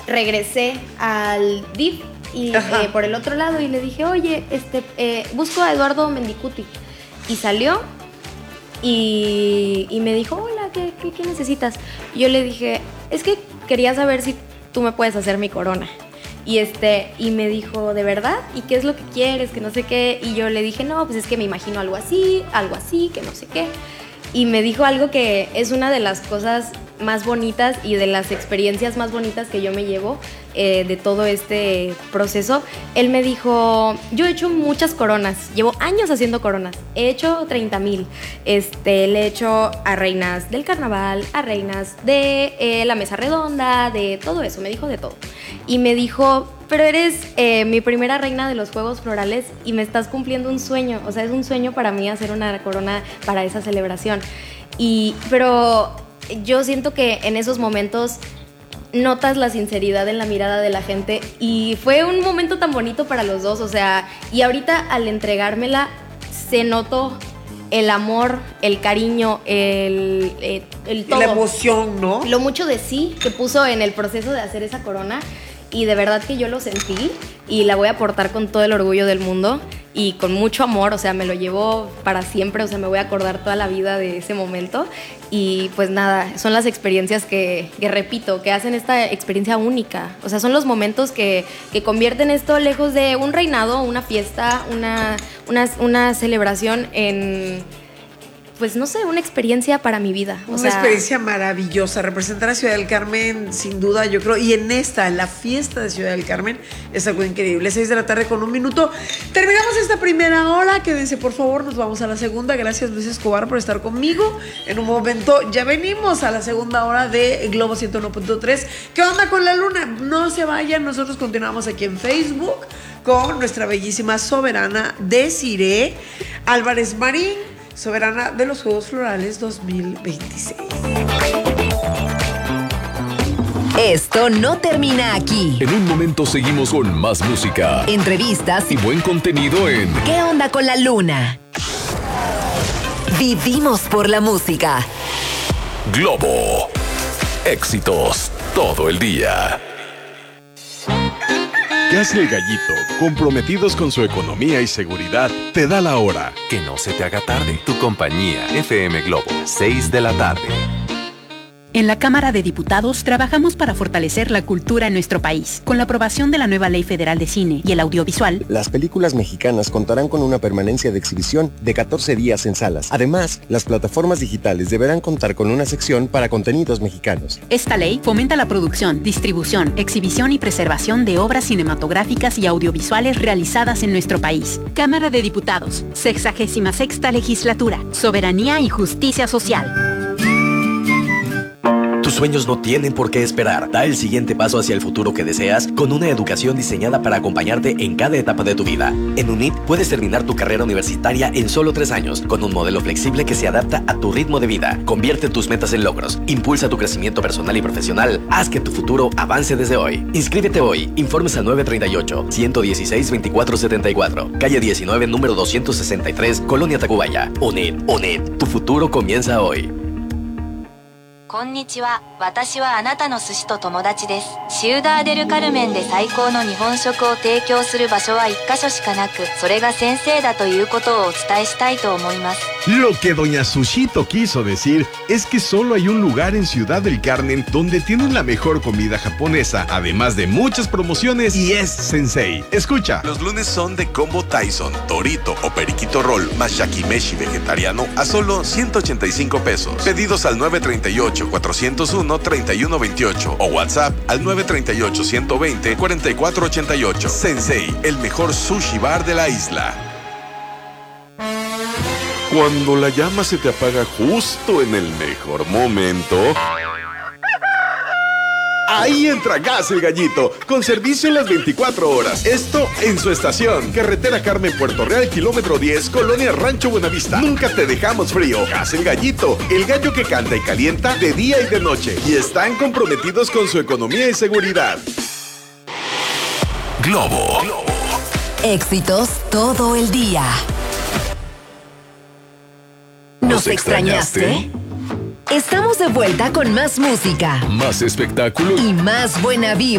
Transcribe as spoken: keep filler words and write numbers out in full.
regresé al D I F y eh, por el otro lado y le dije, oye, este, eh, busco a Eduardo Mendicuti. Y salió y, y me dijo, hola, ¿qué, qué, qué necesitas? Y yo le dije, es que quería saber si tú me puedes hacer mi corona. Y, este, y me dijo, ¿de verdad? ¿Y qué es lo que quieres? Que no sé qué. Y yo le dije, no, pues es que me imagino algo así, algo así, que no sé qué. Y me dijo algo que es una de las cosas más bonitas y de las experiencias más bonitas que yo me llevo eh, de todo este proceso. Él me dijo, yo he hecho muchas coronas, llevo años haciendo coronas, he hecho treinta mil, este, le he hecho a reinas del carnaval, a reinas de eh, la mesa redonda, de todo eso, me dijo de todo. Y me dijo, pero eres eh, mi primera reina de los Juegos Florales y me estás cumpliendo un sueño, o sea, es un sueño para mí hacer una corona para esa celebración. Y, pero yo siento que en esos momentos notas la sinceridad en la mirada de la gente y fue un momento tan bonito para los dos, o sea, y ahorita al entregármela se notó el amor, el cariño, el, el, el todo. Y la emoción, ¿no? Lo mucho de sí que puso en el proceso de hacer esa corona y de verdad que yo lo sentí y la voy a portar con todo el orgullo del mundo y con mucho amor, o sea, me lo llevo para siempre, o sea, me voy a acordar toda la vida de ese momento y pues nada, son las experiencias que, que repito, que hacen esta experiencia única, o sea, son los momentos que, que convierten esto lejos de un reinado, una fiesta, una, una, una celebración en, pues no sé, una experiencia para mi vida. O una sea, experiencia maravillosa. Representar a Ciudad del Carmen, sin duda, yo creo, y en esta, en la fiesta de Ciudad del Carmen, es algo increíble. Seis de la tarde con un minuto. Terminamos esta primera hora. Quédense, por favor, nos vamos a la segunda. Gracias, Luis Escobar, por estar conmigo. En un momento ya venimos a la segunda hora de Globo ciento uno punto tres. ¿Qué onda con la luna? No se vayan, nosotros continuamos aquí en Facebook con nuestra bellísima soberana Desiree Álvarez Marín, soberana de los Juegos Florales dos mil veintiséis. Esto no termina aquí. En un momento seguimos con más música, entrevistas y buen contenido en ¿Qué onda con la luna? Vivimos por la música. Globo. Éxitos todo el día. Gas El Gallito, comprometidos con su economía y seguridad, te da la hora. Que no se te haga tarde. Tu compañía F M Globo, seis de la tarde. En la Cámara de Diputados trabajamos para fortalecer la cultura en nuestro país. Con la aprobación de la nueva Ley Federal de Cine y el Audiovisual, las películas mexicanas contarán con una permanencia de exhibición de catorce días en salas. Además, las plataformas digitales deberán contar con una sección para contenidos mexicanos. Esta ley fomenta la producción, distribución, exhibición y preservación de obras cinematográficas y audiovisuales realizadas en nuestro país. Cámara de Diputados, sexagésima sexta legislatura, soberanía y justicia social. Tus sueños no tienen por qué esperar. Da el siguiente paso hacia el futuro que deseas con una educación diseñada para acompañarte en cada etapa de tu vida. En UNIT puedes terminar tu carrera universitaria en solo tres años, con un modelo flexible que se adapta a tu ritmo de vida. Convierte tus metas en logros, impulsa tu crecimiento personal y profesional, haz que tu futuro avance desde hoy. Inscríbete hoy. Informes al nueve tres ocho, uno uno seis, dos cuatro siete cuatro. Calle diecinueve, número doscientos sesenta y tres, Colonia Tacubaya. UNIT, UNIT. Tu futuro comienza hoy. こんにちは。私はあなたの寿司と友達です。シウダーデルカルメンで最高の日本食を提供する場所は一カ所しかなく、それが先生だということをお伝えしたいと思います。 Lo que doña Sushito quiso decir es que solo hay un lugar en Ciudad del Carmen donde tienen la mejor comida japonesa, además de muchas promociones, y es Sensei. Escucha. Los lunes son de combo Tyson, Torito o Periquito Roll más Yakimeshi vegetariano a solo ciento ochenta y cinco pesos. Pedidos al nueve tres ocho, cuatro cero uno, tres uno dos ocho o WhatsApp al nueve tres ocho, uno dos cero, cuatro cuatro ocho ocho. Sensei, el mejor sushi bar de la isla. Cuando la llama se te apaga justo en el mejor momento, ahí entra Gas El Gallito, con servicio en las veinticuatro horas. Esto en su estación. Carretera Carmen Puerto Real, kilómetro diez, Colonia Rancho Buenavista. Nunca te dejamos frío. Gas El Gallito, el gallo que canta y calienta de día y de noche. Y están comprometidos con su economía y seguridad. Globo. Éxitos todo el día. ¿Nos extrañaste? Estamos de vuelta con más música, más espectáculo y más buena vibra.